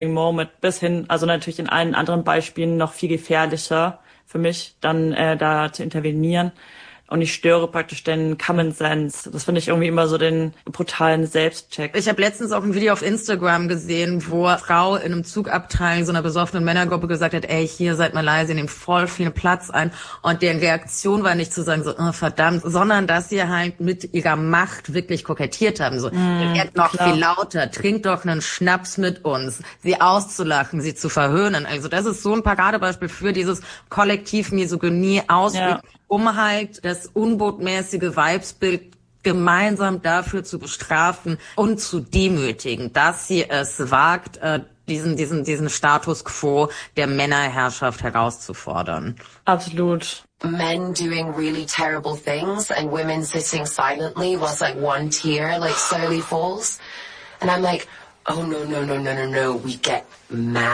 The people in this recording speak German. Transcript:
Moment bis hin, also natürlich in allen anderen Beispielen noch viel gefährlicher für mich, dann da zu intervenieren. Und ich störe praktisch den Common Sense. Das finde ich irgendwie immer so den brutalen Selbstcheck. Ich habe letztens auch ein Video auf Instagram gesehen, wo eine Frau in einem Zugabteil so einer besoffenen Männergruppe gesagt hat, ey, hier seid Malaysia, nehmt voll viel Platz ein. Und deren Reaktion war nicht zu sagen, so, oh, verdammt, sondern dass sie halt mit ihrer Macht wirklich kokettiert haben. So, werdet noch viel lauter, trinkt doch einen Schnaps mit uns. Sie auszulachen, sie zu verhöhnen. Also das ist so ein Paradebeispiel für dieses kollektiv Misogynie ausüben, um halt das unbotmäßige Weibsbild gemeinsam dafür zu bestrafen und zu demütigen, dass sie es wagt, diesen Status quo der Männerherrschaft herauszufordern. Absolut. Men doing really terrible things and women sitting silently whilst like one tear like slowly falls. And I'm like, oh no, we get mad.